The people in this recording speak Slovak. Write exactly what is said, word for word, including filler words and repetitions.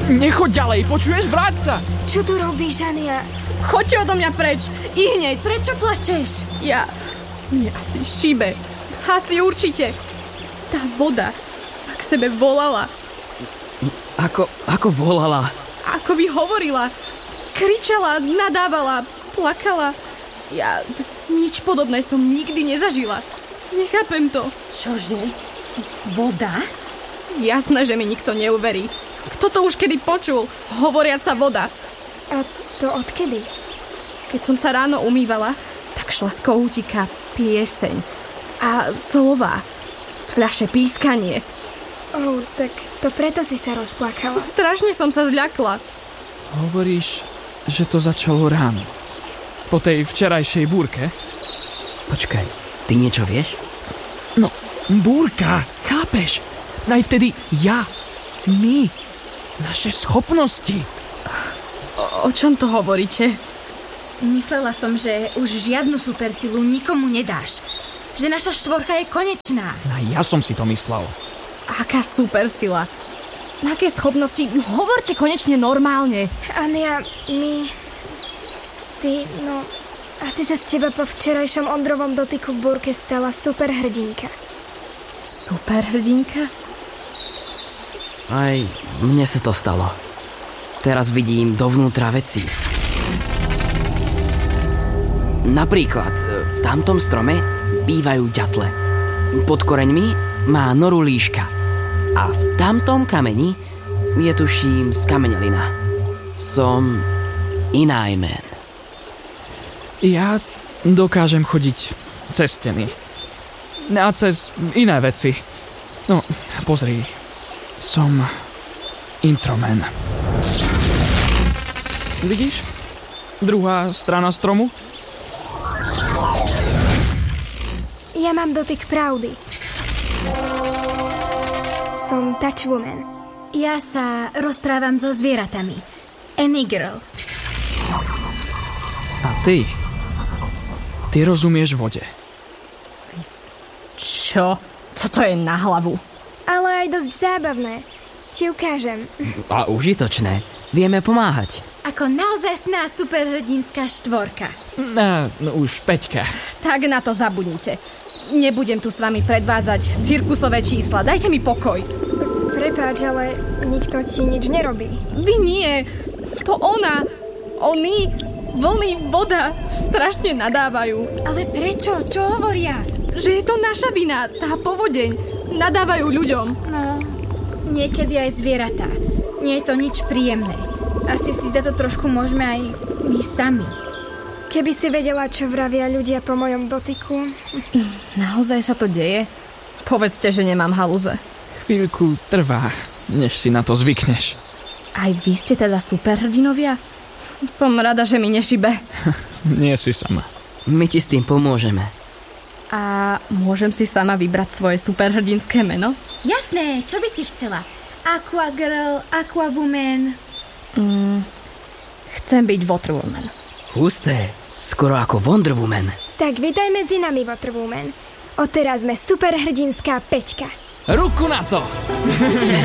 Nechoď ďalej, počuješ? Vráť sa! Čo tu robíš, Ania? Choďte odo mňa preč, i hneď. Prečo plačeš? Ja... Mne asi šibe. Asi určite. Tá voda k sebe volala. Ako, ako volala? Ako by hovorila. Kričala, nadávala, plakala. Ja nič podobné som nikdy nezažila. Nechápem to. Čože? Voda? Jasné, že mi nikto neuverí. Kto to už kedy počul? Hovoriaca voda. A to odkedy? Keď som sa ráno umývala, tak šla z kohútika pieseň. A slova. Z fľaše pískanie. Oh, tak to preto si sa rozplakala. Strašne som sa zľakla. Hovoríš, že to začalo ráno. Po tej včerajšej búrke? Počkaj, ty niečo vieš? No, búrka, chápeš? Najvtedy ja, my, naše schopnosti. O, o čom to hovoríte? Myslela som, že už žiadnu supersilu nikomu nedáš. Že naša štvorka je konečná. No, ja som si to myslel. Aká supersila. Na aké schopnosti? Hovorte konečne normálne. Ania, my... Ty, no... Asi sa z teba po včerajšom Ondrovom dotyku v búrke stala superhrdinka. Superhrdinka? Aj mne sa to stalo. Teraz vidím dovnútra veci. Napríklad, v tamtom strome bývajú ďatle. Pod koreňmi má noru líška. A v tamtom kameni je tuším skamenelina. Som Inajmen. Ja dokážem chodiť cez steny. A cez iné veci. No, pozri. Som Introman. Vidíš? Druhá strana stromu? Ja mám dotyk pravdy. Som Touchwoman. Ja sa rozprávam so zvieratami. Any girl. A ty? Ty rozumieš vode. Čo? Toto je na hlavu. Ale aj dosť zábavné. Ti ukážem. A užitočné. Vieme pomáhať. Ako naozajstná superhrdinská štvorka. No, no už Peťka. Tak na to zabudnite. Nebudem tu s vami predvázať cirkusové čísla. Dajte mi pokoj. Prepáč, ale nikto ti nič nerobí. Vy nie. To ona. Oni, vlny, voda strašne nadávajú. Ale prečo? Čo hovoria? Že je to naša vina, tá povodeň. Nadávajú ľuďom. No, niekedy aj zvieratá. Nie je to nič príjemné. Asi si za to trošku môžeme aj my sami. Keby si vedela, čo vravia ľudia po mojom dotyku. Naozaj sa to deje? Povedzte, že nemám halúze. Chvíľku trvá, než si na to zvykneš. Aj vy ste teda superhrdinovia? Som rada, že mi nešibe. Nie si sama. My ti s tým pomôžeme. A môžem si sama vybrať svoje superhrdinské meno? Jasné, čo by si chcela? Aqua Girl, Aqua Woman. Mm, chcem byť Water Woman. Husté, skoro ako Wonder Woman. Tak vítaj medzi nami, Water Woman. Odteraz sme superhrdinská Peťka. Ruku na to!